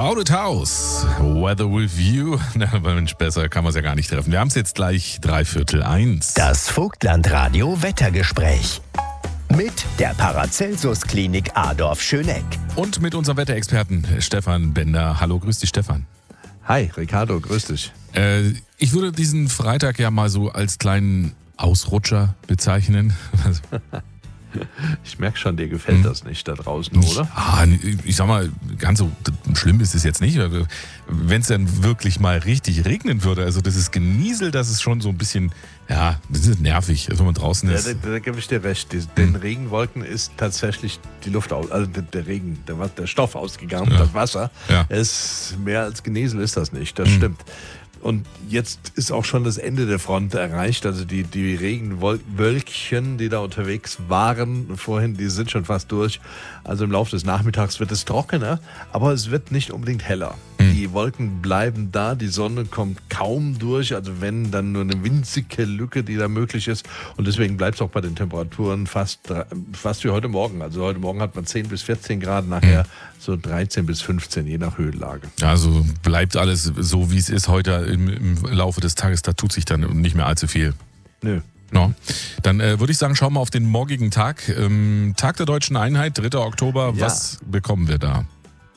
Crowded House, Weather with You. Na, Mensch, besser kann man es ja gar nicht treffen. Wir haben es jetzt gleich 1:45. Das Vogtland-Radio Wettergespräch. Mit der Paracelsus-Klinik Adorf-Schöneck. Und mit unserem Wetterexperten Stefan Bender. Hallo, grüß dich, Stefan. Hi, Ricardo, grüß dich. Ich würde diesen Freitag ja mal so als kleinen Ausrutscher bezeichnen. Ich merke schon, dir gefällt das nicht da draußen, oder? Ich sag mal, ganz so schlimm ist es jetzt nicht. Wenn es dann wirklich mal richtig regnen würde, also das ist Geniesel, das ist schon so ein bisschen, ja, das ist nervig, wenn man draußen ist. Ja, da gebe ich dir recht. Den Regenwolken ist tatsächlich die Luft aus, also der Regen, der Stoff ausgegangen, das Wasser. Ja. Es mehr als Geniesel ist das nicht, das stimmt. Und jetzt ist auch schon das Ende der Front erreicht. Also die Regenwölkchen, die da unterwegs waren vorhin, die sind schon fast durch. Also im Laufe des Nachmittags wird es trockener, aber es wird nicht unbedingt heller. Die Wolken bleiben da, die Sonne kommt kaum durch, also wenn, dann nur eine winzige Lücke, die da möglich ist. Und deswegen bleibt es auch bei den Temperaturen fast wie heute Morgen. Also heute Morgen hat man 10 bis 14 Grad, nachher so 13 bis 15, je nach Höhenlage. Also bleibt alles so, wie es ist heute im Laufe des Tages, da tut sich dann nicht mehr allzu viel. Nö. No. Dann würde ich sagen, schauen wir auf den morgigen Tag. Tag der Deutschen Einheit, 3. Oktober. Ja. Was bekommen wir da?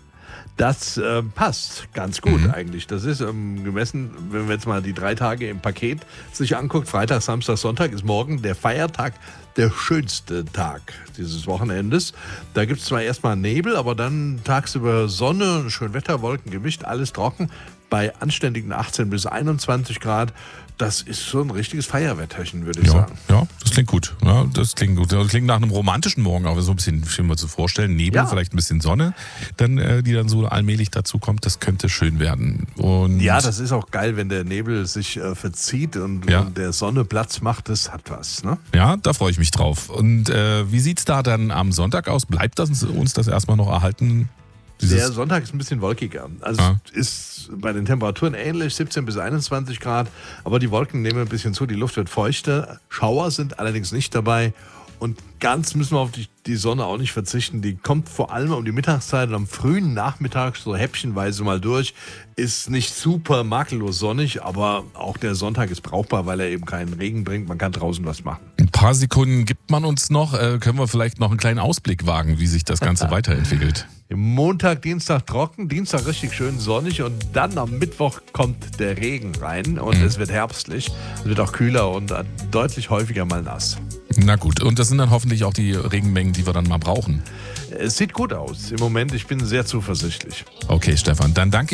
Das passt ganz gut eigentlich. Das ist gemessen, wenn wir jetzt mal die 3 Tage im Paket sich anguckt, Freitag, Samstag, Sonntag ist morgen der Feiertag, der schönste Tag dieses Wochenendes. Da gibt es zwar erstmal Nebel, aber dann tagsüber Sonne, schön Wetter, Wolken gemischt, alles trocken. Bei anständigen 18 bis 21 Grad. Das ist so ein richtiges Feierwetterchen, würde ich sagen. Ja, das klingt gut. Ja, das klingt gut. Das klingt nach einem romantischen Morgen, aber so ein bisschen, schön mal zu vorstellen. Nebel, vielleicht ein bisschen Sonne, die dann so allmählich dazu kommt. Das könnte schön werden. Und ja, das ist auch geil, wenn der Nebel sich verzieht und der Sonne Platz macht. Das hat was, ne? Ja, da freue ich mich drauf. Und wie sieht es da dann am Sonntag aus? Bleibt uns das erstmal noch erhalten? Der Sonntag ist ein bisschen wolkiger. Also ist bei den Temperaturen ähnlich, 17 bis 21 Grad. Aber die Wolken nehmen ein bisschen zu, die Luft wird feuchter. Schauer sind allerdings nicht dabei. Und ganz müssen wir auf die Sonne auch nicht verzichten. Die kommt vor allem um die Mittagszeit und am frühen Nachmittag so häppchenweise mal durch. Ist nicht super makellos sonnig, aber auch der Sonntag ist brauchbar, weil er eben keinen Regen bringt. Man kann draußen was machen. Ein paar Sekunden gibt man uns noch. Können wir vielleicht noch einen kleinen Ausblick wagen, wie sich das Ganze weiterentwickelt? Montag, Dienstag trocken, Dienstag richtig schön sonnig und dann am Mittwoch kommt der Regen rein und es wird herbstlich. Es wird auch kühler und deutlich häufiger mal nass. Na gut, und das sind dann hoffentlich auch die Regenmengen, die wir dann mal brauchen. Es sieht gut aus im Moment, ich bin sehr zuversichtlich. Okay, Stefan, dann danke